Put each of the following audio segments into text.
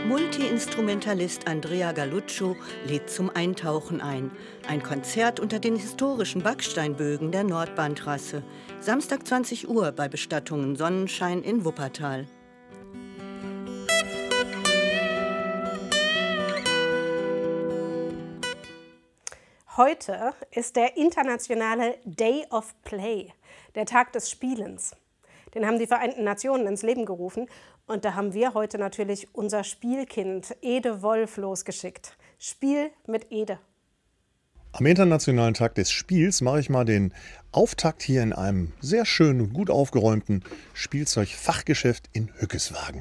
Multi-Instrumentalist Andrea Galluccio lädt zum Eintauchen ein. Ein Konzert unter den historischen Backsteinbögen der Nordbahntrasse. Samstag 20 Uhr bei Bestattungen Sonnenschein in Wuppertal. Heute ist der internationale Day of Play, der Tag des Spielens. Den haben die Vereinten Nationen ins Leben gerufen und da haben wir heute natürlich unser Spielkind Ede Wolf losgeschickt. Spiel mit Ede. Am Internationalen Tag des Spiels mache ich mal den Auftakt hier in einem sehr schönen und gut aufgeräumten Spielzeugfachgeschäft in Hückeswagen.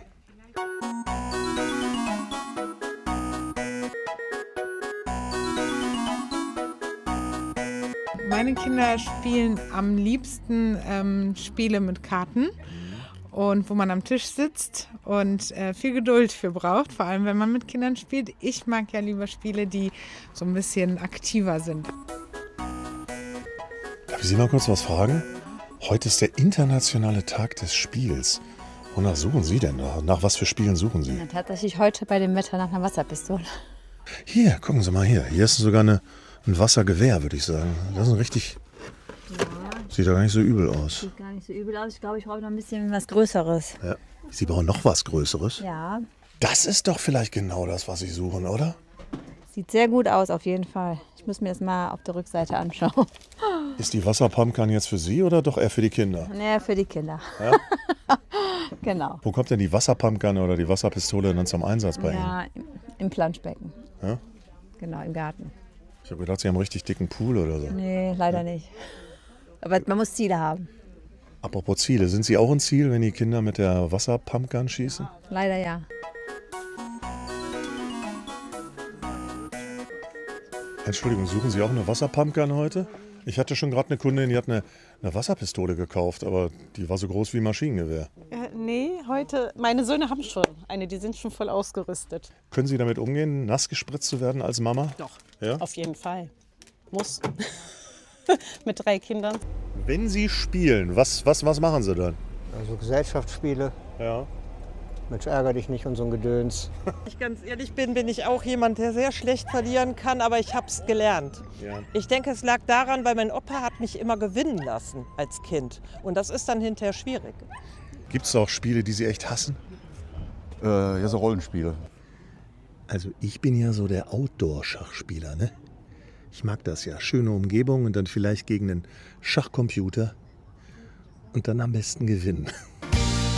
Meine Kinder spielen am liebsten Spiele mit Karten und wo man am Tisch sitzt und viel Geduld für braucht, vor allem wenn man mit Kindern spielt. Ich mag ja lieber Spiele, die so ein bisschen aktiver sind. Darf ich Sie mal kurz was fragen? Heute ist der internationale Tag des Spiels. Wonach suchen Sie denn? Nach was für Spielen suchen Sie? Ja, tatsächlich heute bei dem Wetter nach einer Wasserpistole. Hier, gucken Sie mal hier. Hier ist sogar ein Wassergewehr, würde ich sagen. Das ist ein richtig... Ja. Sieht ja gar nicht so übel aus. Sieht gar nicht so übel aus. Ich glaube, ich brauche noch ein bisschen was Größeres. Ja. Sie brauchen noch was Größeres? Ja. Das ist doch vielleicht genau das, was Sie suchen, oder? Sieht sehr gut aus, auf jeden Fall. Ich muss mir das mal auf der Rückseite anschauen. Ist die Wasserpumpgun jetzt für Sie oder doch eher für die Kinder? Nee, für die Kinder. Ja? Genau. Wo kommt denn die Wasserpumpgun oder die Wasserpistole dann zum Einsatz bei Ihnen? Ja, im Planschbecken. Ja? Genau, im Garten. Ich habe gedacht, Sie haben einen richtig dicken Pool oder so. Nee, leider nicht. Aber man muss Ziele haben. Apropos Ziele, sind Sie auch ein Ziel, wenn die Kinder mit der Wasserpumpgun schießen? Leider ja. Entschuldigung, suchen Sie auch eine Wasserpumpgun heute? Ich hatte schon gerade eine Kundin, die hat eine Wasserpistole gekauft, aber die war so groß wie ein Maschinengewehr. Nee, heute, meine Söhne haben schon eine, die sind schon voll ausgerüstet. Können Sie damit umgehen, nass gespritzt zu werden als Mama? Doch, ja? Auf jeden Fall. Muss. Mit 3 Kindern. Wenn Sie spielen, was machen Sie dann? Also Gesellschaftsspiele. Ja. Mensch, ärger dich nicht und so ein Gedöns. Wenn ich ganz ehrlich bin ich auch jemand, der sehr schlecht verlieren kann, aber ich habe es gelernt. Ja. Ich denke, es lag daran, weil mein Opa hat mich immer gewinnen lassen als Kind. Und das ist dann hinterher schwierig. Gibt es auch Spiele, die Sie echt hassen? Ja, so Rollenspiele. Also ich bin ja so der Outdoor-Schachspieler, ne? Ich mag das ja. Schöne Umgebung und dann vielleicht gegen einen Schachcomputer. Und dann am besten gewinnen.